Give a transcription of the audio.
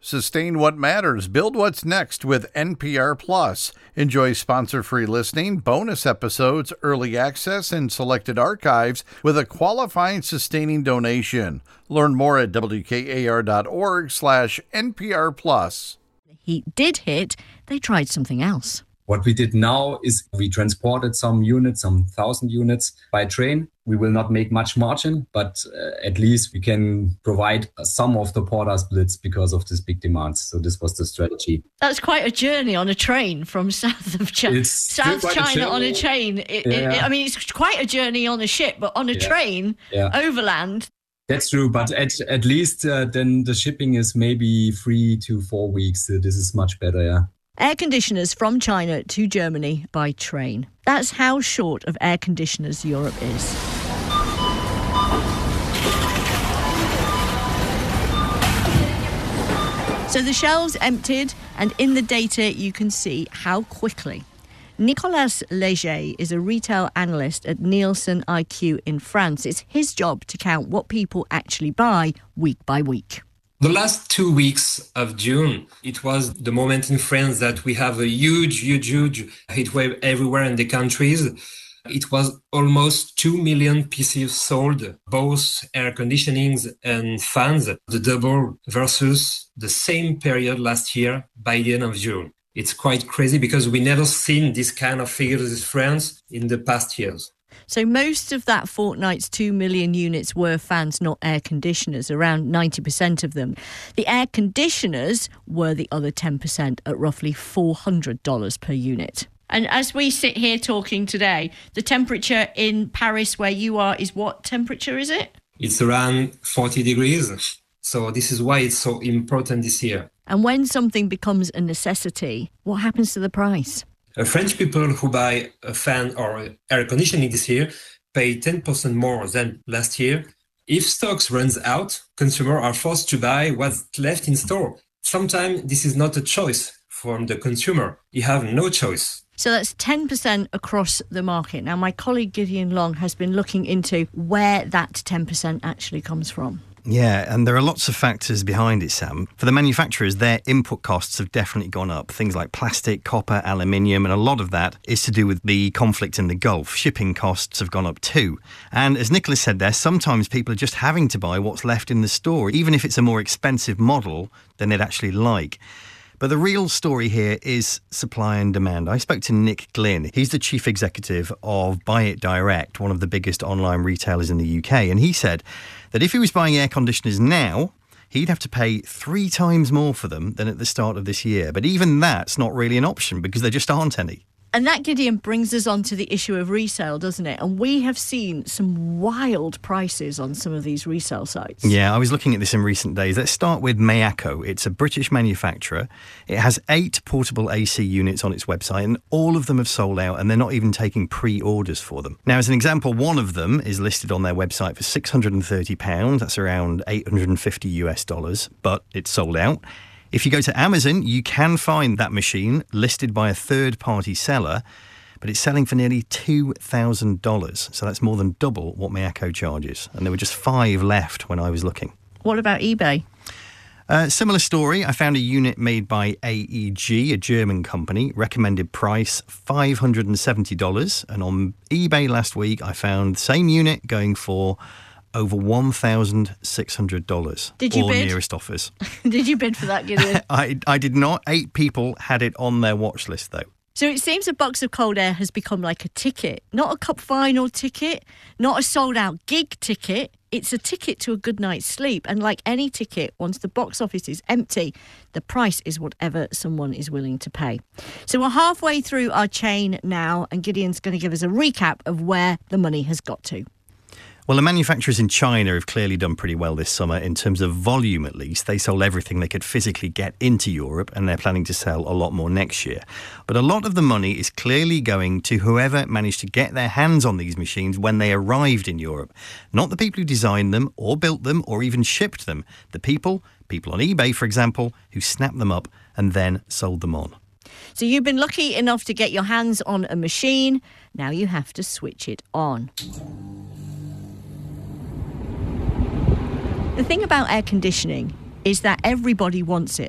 Sustain what matters. Build what's next with NPR Plus. Enjoy sponsor-free listening, bonus episodes, early access, and selected archives with a qualifying sustaining donation. Learn more at wkar.org/NPR Plus. The heat did hit. They tried something else. What we did now is we transported some units, some 1,000 units by train. We will not make much margin, but at least we can provide some of the porter splits because of this big demand. So this was the strategy. That's quite a journey on a train from south of South China on a train. I mean, it's quite a journey on a ship, but on a train, overland. That's true, but at least then the shipping is maybe 3 to 4 weeks. So this is much better, yeah. Air conditioners from China to Germany by train. That's how short of air conditioners Europe is. So the shelves emptied, and in the data you can see how quickly. Nicolas Léger is a retail analyst at Nielsen IQ in France. It's his job to count what people actually buy week by week. The last 2 weeks of June, it was the moment in France that we have a huge heat wave everywhere in the countries. It was almost 2 million pieces sold, both air conditionings and fans, the double versus the same period last year by the end of June. It's quite crazy because we never seen this kind of figures in France in the past years. So most of that fortnight's 2 million units were fans, not air conditioners, around 90% of them. The air conditioners were the other 10% at roughly $400 per unit. And as we sit here talking today, the temperature in Paris where you are is what temperature is it? It's around 40 degrees. So this is why it's so important this year. And when something becomes a necessity, what happens to the price? French people who buy a fan or air conditioning this year pay 10% more than last year. If stocks runs out, consumers are forced to buy what's left in store. Sometimes this is not a choice from the consumer. You have no choice. So that's 10% across the market. Now, my colleague Gideon Long has been looking into where that 10% actually comes from. Yeah, and there are lots of factors behind it, Sam. For the manufacturers, their input costs have definitely gone up. Things like plastic, copper, aluminium, and a lot of that is to do with the conflict in the Gulf. Shipping costs have gone up too. And as Nicholas said there, sometimes people are just having to buy what's left in the store, even if it's a more expensive model than they'd actually like. But the real story here is supply and demand. I spoke to Nick Glynn. He's the chief executive of Buy It Direct, one of the biggest online retailers in the UK. And he said that if he was buying air conditioners now, he'd have to pay 3 times more for them than at the start of this year. But even that's not really an option because there just aren't any. And that, Gideon, brings us on to the issue of resale, doesn't it? And we have seen some wild prices on some of these resale sites. Yeah, I was looking at this in recent days. Let's start with Mayako. It's a British manufacturer. It has 8 portable AC units on its website, and all of them have sold out, and they're not even taking pre-orders for them. Now, as an example, one of them is listed on their website for £630. That's around $850, but it's sold out. If you go to Amazon, you can find that machine listed by a third-party seller, but it's selling for nearly $2,000. So that's more than double what Mayako charges. And there were just 5 left when I was looking. What about eBay? Similar story. I found a unit made by AEG, a German company. Recommended price $570. And on eBay last week, I found the same unit going for over $1,600. Did you bid? Nearest offers. Did you bid for that, Gideon? I did not. 8 people had it on their watch list, though. So it seems a box of cold air has become like a ticket. Not a cup final ticket, not a sold-out gig ticket. It's a ticket to a good night's sleep. And like any ticket, once the box office is empty, the price is whatever someone is willing to pay. So we're halfway through our chain now, and Gideon's going to give us a recap of where the money has got to. Well, the manufacturers in China have clearly done pretty well this summer in terms of volume, at least. They sold everything they could physically get into Europe, and they're planning to sell a lot more next year. But a lot of the money is clearly going to whoever managed to get their hands on these machines when they arrived in Europe. Not the people who designed them or built them or even shipped them. The people on eBay, for example, who snapped them up and then sold them on. So you've been lucky enough to get your hands on a machine. Now you have to switch it on. The thing about air conditioning is that everybody wants it